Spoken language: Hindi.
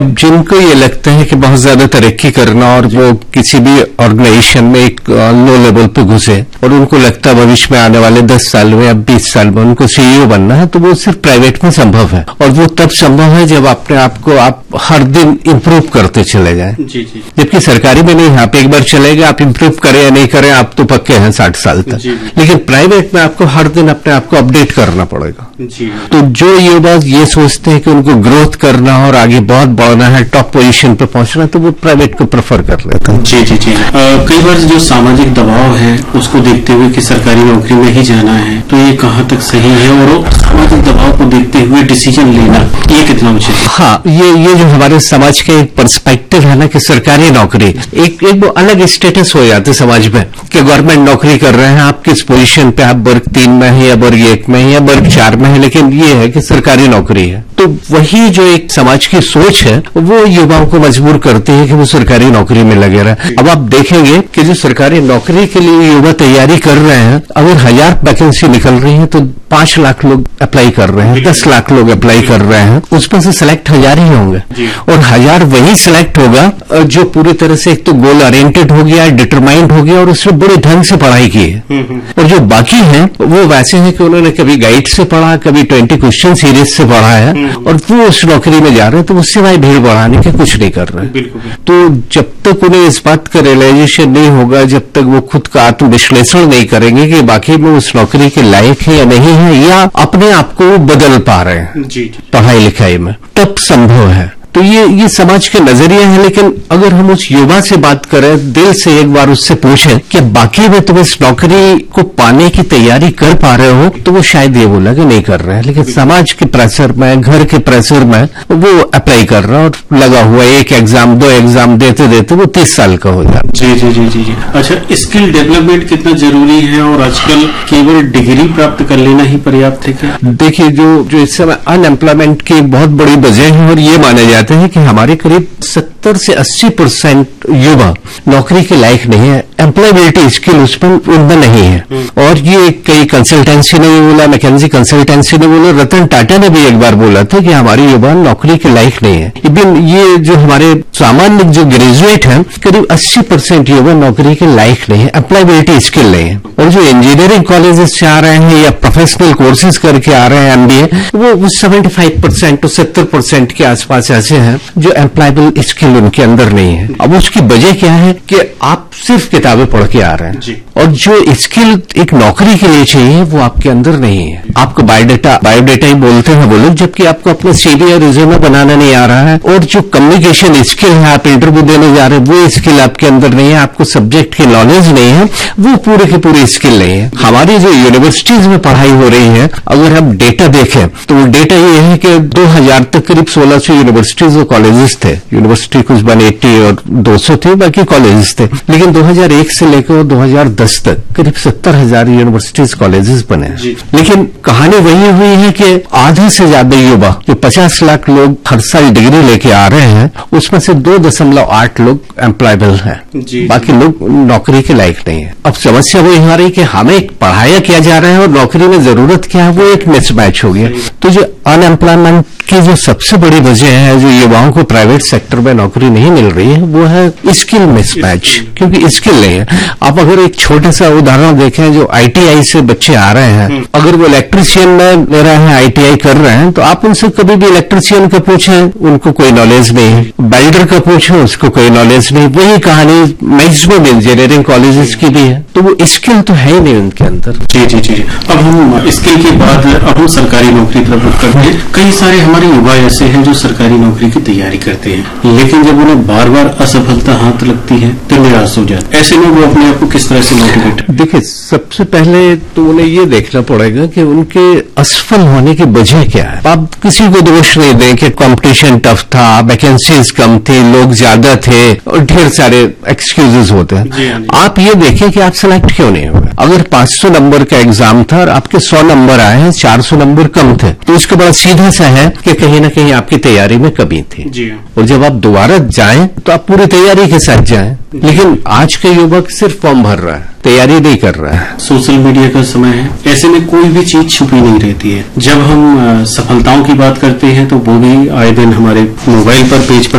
जिनको ये लगता है कि बहुत ज्यादा तरक्की करना और वो किसी भी ऑर्गेनाइजेशन में एक लो लेवल पे घुसे और उनको लगता है भविष्य में आने वाले 10 साल में या 20 साल में उनको सीईओ बनना है, तो वो सिर्फ प्राइवेट में संभव है। और वो तब संभव है जब अपने आप को आप हर दिन इम्प्रूव करते चले जाएं। जबकि सरकारी में नहीं, यहाँ पे एक बार चले गए, आप इम्प्रूव करें या नहीं करें आप तो पक्के हैं 60 साल तक। लेकिन प्राइवेट में आपको हर दिन अपने आप को अपडेट करना पड़ेगा। तो जो युवा ये सोचते हैं कि उनको ग्रोथ करना और आगे बहुत बढ़ना है, टॉप पोजीशन पे पहुंचना, तो वो प्राइवेट को प्रेफर कर लेते हैं। जी। कई बार जो सामाजिक दबाव है उसको देखते हुए कि सरकारी नौकरी में ही जाना है, तो ये कहाँ तक सही है और सामाजिक दबाव को देखते हुए डिसीजन लेना ये कितना उचित है? हाँ, ये जो हमारे समाज का एक पर्सपेक्टिव है ना कि सरकारी नौकरी एक वो अलग स्टेटस हो जाते समाज में कि गवर्नमेंट नौकरी कर रहे हैं, आप किस पोजीशन पे, आप वर्ग 3 में है या वर्ग 1 में है या वर्ग 4 में है, लेकिन ये है कि सरकारी नौकरी है। तो वही जो एक समाज की सोच है वो युवाओं को मजबूर करती है कि वो सरकारी नौकरी में लगे रहे। अब आप देखेंगे कि जो सरकारी नौकरी के लिए युवा तैयारी कर रहे हैं, अगर 1000 वैकेंसी निकल रही है तो 5 लाख लोग अप्लाई कर रहे हैं, 10 लाख लोग अप्लाई कर रहे हैं, उसमें से सिलेक्ट 1000 ही होंगे। और 1000 वही सिलेक्ट होगा जो पूरी तरह से एक तो गोल ओरिएंटेड हो गया, डिटरमाइंड हो गया और उसने बड़े ढंग से पढ़ाई की है। और जो बाकी हैं वो वैसे हैं कि उन्होंने कभी गाइड से पढ़ा, कभी 20 क्वेश्चन सीरीज से पढ़ा है और वो उस नौकरी में जा रहे हैं, तो उससे भाई भीड़ बढ़ाने के कुछ नहीं कर रहे हैं। तो जब तक उन्हें इस बात का रियलाइजेशन नहीं होगा, जब तक वो खुद का आत्मविश्लेषण नहीं करेंगे कि बाकी में उस नौकरी के लायक है या नहीं है, या अपने आप को बदल पा रहे हैं पढ़ाई लिखाई में, तब संभव है। तो ये समाज के नजरिया है। लेकिन अगर हम उस युवा से बात करें, दिल से एक बार उससे पूछें कि बाकी में तुम इस नौकरी को पाने की तैयारी कर पा रहे हो, तो वो शायद ये बोला कि नहीं कर रहे हैं। लेकिन समाज के प्रेशर में, घर के प्रेशर में वो अप्लाई कर रहा है और लगा हुआ 1 एग्जाम 2 एग्जाम देते देते वो 30 साल का हो जाता है। जी। अच्छा, स्किल डेवलपमेंट कितना जरूरी है और आजकल केवल डिग्री प्राप्त कर लेना ही पर्याप्त है क्या? देखिए, जो इस समय अनएम्प्लॉयमेंट की बहुत बड़ी वजह है और ये माना जाता है कि हमारे करीब 70 से 80% युवा नौकरी के लायक नहीं है, एम्प्लॉयबिलिटी स्किल उसमें उनमें नहीं है। और ये कई कंसल्टेंसी ने भी बोला, मैकेंजी कंसल्टेंसी ने बोला, रतन टाटा ने भी एक बार बोला था कि हमारे युवा नौकरी के लायक नहीं है। इवन ये जो हमारे सामान्य जो ग्रेजुएट हैं, करीब 80% युवा नौकरी के लायक नहीं है, एम्प्लॉयबिलिटी स्किल नहीं है। और जो इंजीनियरिंग कॉलेजेस से आ रहे हैं या प्रोफेशनल कोर्सेज करके आ रहे हैं MBA, वो 75% और 70% के आसपास ऐसे हैं जो एम्प्लॉयबल स्किल उनके अंदर नहीं है। अब उसकी वजह क्या है कि आप सिर्फ किताबें पढ़ के आ रहे हैं और जो स्किल एक नौकरी के लिए चाहिए वो आपके अंदर नहीं है। आपको बायोडेटा ही बोलते हैं वो लोग, जबकि आपको अपना CV और रिज्यूमे बनाना नहीं आ रहा है। और जो कम्युनिकेशन स्किल है, आप इंटरव्यू देने जा रहे हैं, वो स्किल आपके अंदर नहीं है। आपको सब्जेक्ट की नॉलेज नहीं है, वो पूरे की पूरी स्किल नहीं है। हमारी जो यूनिवर्सिटीज में पढ़ाई हो रही है, अगर हम डेटा देखें तो वो डेटा ये है कि 2000 तक करीब 1600 यूनिवर्सिटीज और कॉलेजेस थे। यूनिवर्सिटी कुछ 180 और 200 थे, बाकी कॉलेजेस थे। लेकिन 2001 से लेकर 2010 तक करीब 70,000 यूनिवर्सिटीज कॉलेजेस बने। लेकिन कहानी वही हुई है कि आधे से ज्यादा युवा, जो 50 लाख लोग हर साल डिग्री लेके आ रहे हैं, उसमें से 2.8 लोग एम्प्लॉयबल हैं, बाकी लोग नौकरी के लायक नहीं है। अब समस्या वो यहाँ रही कि हमें पढ़ाया किया जा रहा है और नौकरी में जरूरत क्या है, वो एक मिसमैच हो गया। तो जो अनएम्प्लॉयमेंट की जो सबसे बड़ी वजह है, जो युवाओं को प्राइवेट सेक्टर में नौकरी नहीं मिल रही है, वो है स्किल मिसमैच, क्योंकि स्किल नहीं है। आप अगर एक छोटा सा उदाहरण देखें, जो ITI से बच्चे आ रहे हैं, अगर वो इलेक्ट्रिशियन में ले रहे हैं, ITI कर रहे हैं, तो आप उनसे कभी भी इलेक्ट्रिशियन का पूछें, उनको कोई नॉलेज नहीं है। वेल्डर का पूछें, उसको कोई नॉलेज नहीं। वही कहानी मैक्सिमम इंजीनियरिंग कॉलेजेस की भी है। तो वो स्किल तो है ही नहीं उनके अंदर। जी। अब हम स्किल के बाद अब हम सरकारी नौकरी तरफ रुख करते हैं। कई सारे हमारे युवा ऐसे हैं जो सरकारी नौकरी की तैयारी करते हैं, लेकिन जब उन्हें बार बार असफलता हाथ लगती है तो निराश हो जाते हैं। ऐसे में वो अपने आप को किस तरह से मोटिवेट? देखिए, सबसे पहले तो उन्हें ये देखना पड़ेगा कि उनके असफल होने की वजह क्या है। आप किसी को दोष नहीं दें कि कंपटीशन टफ था, वैकेंसीज कम थी, लोग ज्यादा थे और ढेर सारे एक्सक्यूजेज होते हैं। आप ये देखें कि आप सेलेक्ट क्यों नहीं हुए। अगर 500 नंबर का एग्जाम था और आपके 100 नंबर आए हैं, 400 नंबर कम थे, तो इसका बड़ा सीधा सा है कि कहीं ना कहीं आपकी तैयारी में कमी कमी थी जी। और जब आप दोबारा जाएं तो आप पूरी तैयारी के साथ जाएं। लेकिन आज के युवक सिर्फ फॉर्म भर रहा है, तैयारी नहीं कर रहा है। सोशल मीडिया का समय है, ऐसे में कोई भी चीज छुपी नहीं रहती है। जब हम सफलताओं की बात करते हैं तो वो भी आए दिन हमारे मोबाइल पर पेज पर